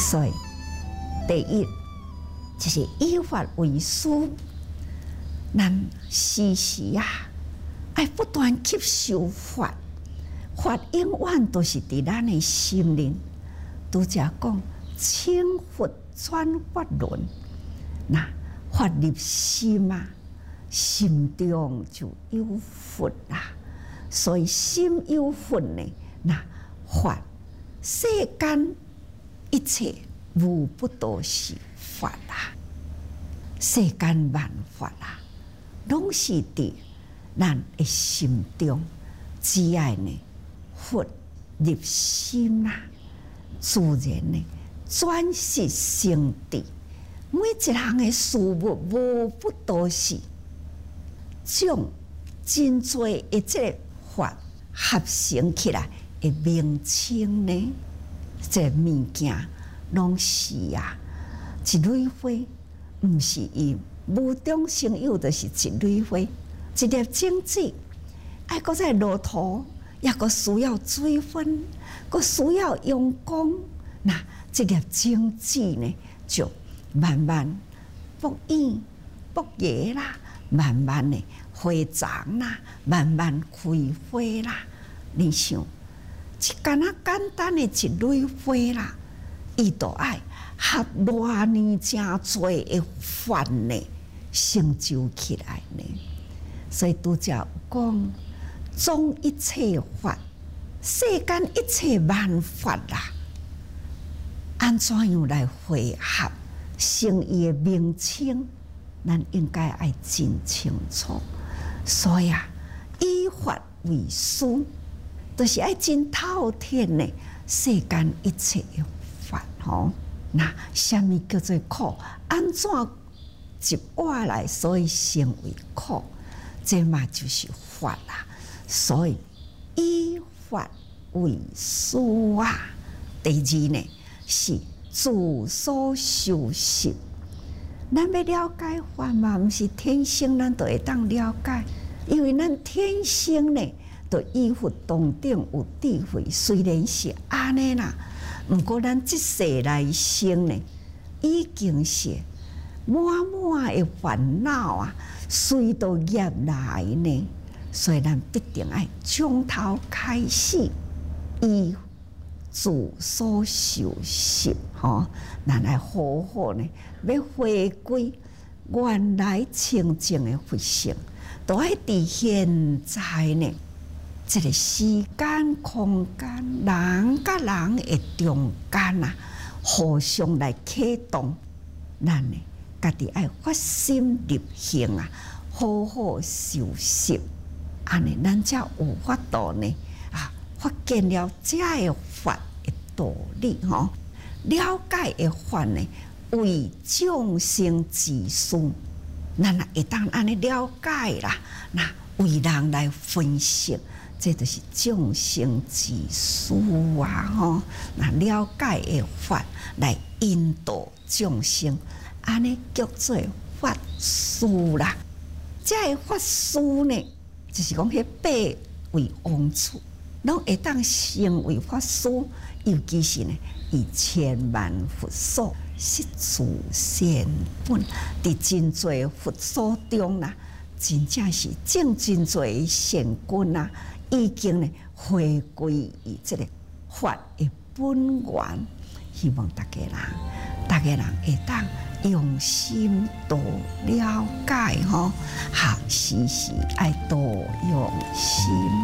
所以第一就是以法为师，咱时时要不断吸收法，法永远都是伫咱的心灵。拄则讲清佛转法轮，那法入心心中就有佛啦。所以心有佛呢，那法世间一切无不都是法啦。世间万法拢是伫咱的心中，只要呢佛入心自然呢转识成智。每一项的事物无不都是将真多的这个法合成起来的名称呢。这物件拢是一蕊花，毋是伊无中生有，就是一蕊花，一粒种子，爱搁再落土，也搁需要水分，搁需要阳光。那这粒种子呢，就慢慢勃芽、勃芽啦，慢慢的花长啦，慢慢开花啦。你想，一简单的一蕊花啦，伊都爱合偌年真多的法呢，成就起来呢。所以拄则有讲，总一切法，世间一切万法啦，安怎样来汇合成伊的名称？咱应该爱真清楚。所以以法为师，就是爱真透彻呢世间一切的法那什么叫做苦？安怎一碗来，所以成为苦？这嘛就是法啦。所以以法为师第二呢是自所修习。咱要了解法嘛，毋是天生咱就会当了解，因为咱天生呢，就依佛同等有智慧。虽然是安尼啦，毋过咱这世来生呢，已经是满满的烦恼随着业来呢，所以咱必定要从头开始，依自所修习咱来好好呢，要回归原来清净的佛性，都要伫现在呢，这个时间空间，人甲人的中间互相来启动，咱呢家己爱发心入行好好修习，安尼咱才有法度呢发现了这个法的道理了解的法呢，为众生之事，咱会当安尼了解啦。那为人来分析，这就是众生之事那了解的法来引导众生，安尼叫做法师啦。这个法师呢，就是讲迄八位王子，拢会当成为法师，尤其是呢，以千万佛所实自显本，伫真侪佛所中真正是正真侪善根已经呢回归于这个法的本源。希望大家人会当用心多了解时时爱多用心。